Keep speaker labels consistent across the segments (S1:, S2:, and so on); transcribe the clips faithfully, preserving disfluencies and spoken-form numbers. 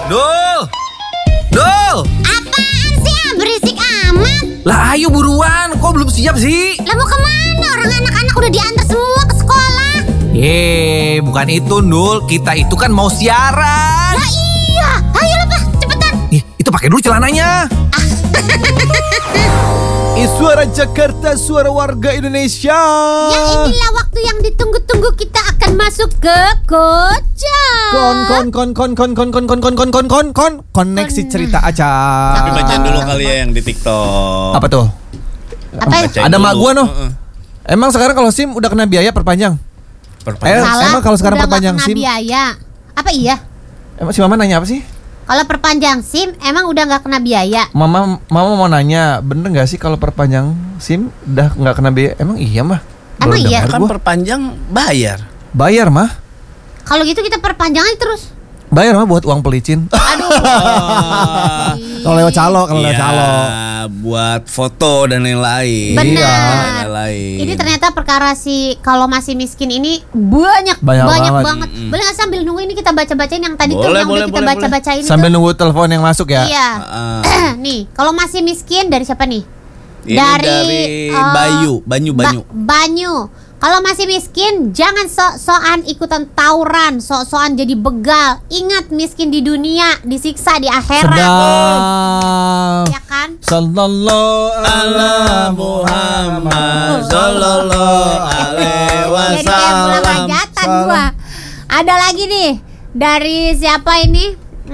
S1: Dul! Dul!
S2: Apaan sih ah, berisik amat.
S1: Lah ayo buruan, kok belum siap sih?
S2: Lah mau kemana? Orang anak-anak udah diantar semua ke sekolah.
S1: Yeay, bukan itu Dul, kita itu kan mau siaran.
S2: Lah iya, ayo lepas cepetan.
S1: Ih, itu pakai dulu celananya.
S3: Eh, suara Jakarta, suara warga Indonesia.
S2: Ya inilah waktu yang ditunggu-tunggu, kita akan masuk ke Kocak.
S3: Kon kon kon kon kon kon kon kon kon kon kon kon kon koneksi cerita aja.
S4: Tapi bacain dulu kali ya yang di TikTok.
S3: Apa tuh?
S2: Apa?
S4: Bacain
S3: Ada mak
S4: dulu.
S3: gua noh.
S4: Heeh.
S3: Emang sekarang kalau SIM udah kena biaya perpanjang?
S4: Perpanjang.
S3: Eh,
S2: Salah,
S3: emang kalau sekarang
S2: udah
S3: perpanjang
S2: nggak kena
S3: SIM?
S2: biaya. Apa iya?
S3: Emang si Mama nanya apa sih?
S2: Kalau perpanjang SIM emang udah nggak kena biaya?
S3: Mama Mama mau nanya, bener nggak sih kalau perpanjang SIM udah nggak kena biaya? Emang iya mah?
S2: Emang
S3: Baru
S2: iya?
S3: dengar
S4: Kan
S3: gua.
S4: perpanjang bayar.
S3: Bayar mah?
S2: Kalau gitu kita perpanjang aja terus.
S3: Bayar mah buat uang pelicin.
S2: Aduh.
S3: Kalau lewat calo, kalau lewat
S4: Iya,
S3: calo.
S4: buat foto dan lain-lain.
S2: Benar.
S4: Iya, lain-lain.
S2: Ini ternyata perkara si kalau masih miskin ini banyak
S3: Banyak
S2: banyak,
S3: banget.
S2: banget. Boleh nggak sambil nunggu ini kita baca-bacain yang tadi tuh
S4: Boleh,
S2: yang
S4: boleh,
S2: udah kita
S4: boleh,
S2: baca-bacain itu.
S3: Sambil nunggu telepon yang masuk ya.
S2: Iya.
S4: Ah,
S2: Nih, kalau masih miskin dari siapa nih?
S4: ini dari,
S2: eh,
S4: Bayu, Banyu,
S2: Ba-
S4: Banyu.
S2: Banyu. Kalau masih miskin, jangan sok-sokan ikutan tawuran, sok-sokan jadi begal. Ingat, miskin di dunia, disiksa di akhirat.
S3: Sedap.
S2: Ya kan?
S3: Sallallahu
S4: ala Muhammad sallallahu alaihi
S2: Jadi kayak pulang
S4: wasallam.
S2: hajatan gua. Ada lagi nih dari siapa ini?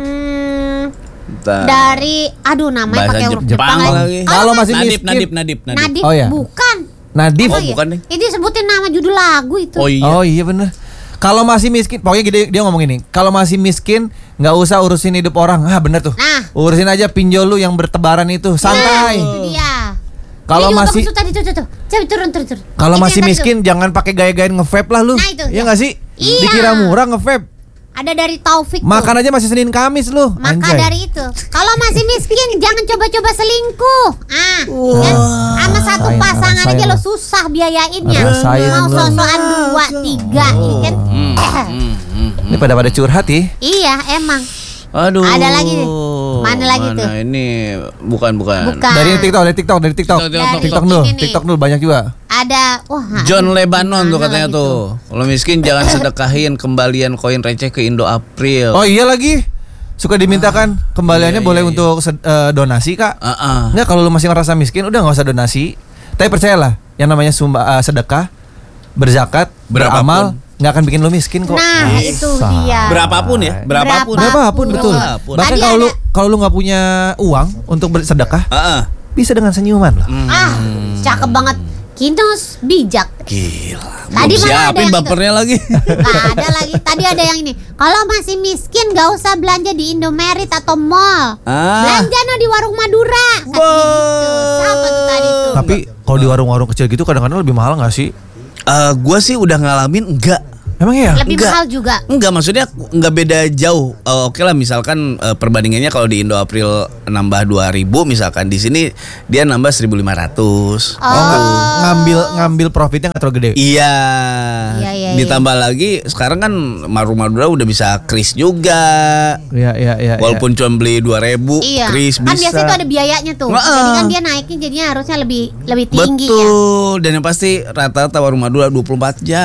S2: Hmm,
S4: Bentar.
S2: dari aduh namanya
S4: Bahasa
S2: pakai huruf
S4: Jepang
S2: Jepang lagi.
S4: lagi.
S3: Kalau masih
S4: Nadib,
S3: miskin.
S4: Nadib, Nadib, Nadib.
S2: Nadib,
S3: Oh, ya?
S2: bukan.
S3: Nadif.
S4: Oh,
S2: Apa ya?
S4: bukan nih.
S2: Itu sebutin nama judul lagu itu.
S4: Oh iya.
S3: Oh iya bener. Kalau masih miskin, pokoknya dia, dia ngomong ini. Kalau masih miskin, nggak usah urusin hidup orang. Ah bener tuh.
S2: Nah.
S3: Urusin aja pinjol lu yang bertebaran itu.
S2: Nah,
S3: Santai.
S2: itu dia.
S3: Kalau
S2: Ini juga
S3: masih
S2: tuh tadi tuh tuh tuh. Coba turun turun turun.
S3: kalau
S2: Itu
S3: masih
S2: yang tadi
S3: miskin jangan pakai gaya-gayain nge-vape lah lu.
S2: Nah, itu,
S3: Iya
S2: ya.
S3: nggak sih?
S2: Iya.
S3: Dikira murah nge-vape.
S2: tuh. Ada dari Taufik tuh.
S3: Makan aja masih Senin Kamis lu.
S2: Maka
S3: Anjay.
S2: dari itu, kalau masih miskin jangan coba-coba selingkuh. Ah, kan? Sama satu
S3: Rasain,
S2: pasangan
S3: rasain
S2: aja lo
S3: lu.
S2: susah biayainnya.
S3: Rasain
S2: Mau
S3: lu.
S2: sosokan dua, tiga, ya kan?
S4: Hmm, hmm, hmm.
S3: Ini pada pada curhat ya.
S2: Iya, emang.
S4: Aduh.
S2: Ada lagi nih. Mana lagi tuh?
S4: Ini bukan bukan.
S2: Bukan.
S3: Dari TikTok, dari TikTok, dari TikTok.
S4: Dari
S3: TikTok,
S4: TikTok
S3: dulu,
S2: ini nih.
S3: TikTok dulu banyak juga.
S2: Ada, wah.
S4: John
S2: aduh,
S4: Lebanon tuh
S2: gimana
S4: katanya
S2: lagi
S4: tuh. Kalau miskin jangan sedekahin kembalian koin receh ke Indo April.
S3: Oh iya lagi. Suka dimintakan kembaliannya
S4: iya,
S3: boleh
S4: iya,
S3: untuk sed- eh, donasi kak.
S4: Ah, ah.
S3: Enggak, kalau lu masih ngerasa miskin udah nggak usah donasi. Tapi percayalah, yang namanya sumba, eh, sedekah, berzakat,
S4: Berapapun.
S3: beramal nggak akan bikin lu miskin kok.
S2: Nah, itu dia.
S4: Berapapun ya, berapapun.
S3: Berapapun betul.
S4: Berapapun.
S3: Bahkan
S2: Tadi
S3: kalau lu
S2: ada-
S3: kalau lu nggak punya uang untuk bersedekah,
S4: Ah, ah.
S3: bisa dengan senyuman loh.
S2: Ah, cakep banget. Kinos bijak.
S4: Gila.
S2: Tadi
S4: Belum
S2: mana ada
S4: siapin
S2: yang
S4: bapernya lagi.
S2: Nah, ada lagi. Tadi ada yang ini. Kalau masih miskin gak usah belanja di Indomaret atau mall.
S4: Ah.
S2: Belanja no di warung Madura. Katanya gitu. Siapa tuh tadi tuh?
S3: Tapi kalau di warung-warung kecil gitu kadang-kadang lebih mahal nggak sih?
S4: Eh, gua sih udah ngalamin enggak.
S3: Emang ya?
S2: Lebih
S4: Enggak.
S2: mahal juga.
S4: Enggak, maksudnya enggak beda jauh. Eh, Oke lah, misalkan eh, perbandingannya kalau di Indo April nambah dua ribu, misalkan di sini dia nambah seribu lima ratus.
S2: Oh.
S3: Ngambil ngambil profitnya nggak terlalu gede.
S4: Iya.
S2: Iya, iya,
S4: Ditambah lagi sekarang kan Maru Madura udah bisa kris juga.
S3: Iya iya iya.
S4: Walaupun cuma beli dua ribu,
S2: Iya.
S4: kris
S2: Kan
S4: bisa.
S2: biasanya itu ada biayanya tuh.
S4: Heeh.
S2: Jadi kan dia naiknya jadinya harusnya lebih lebih tinggi ya.
S4: Betul. Dan yang pasti rata-rata warung Madura dua puluh empat jam.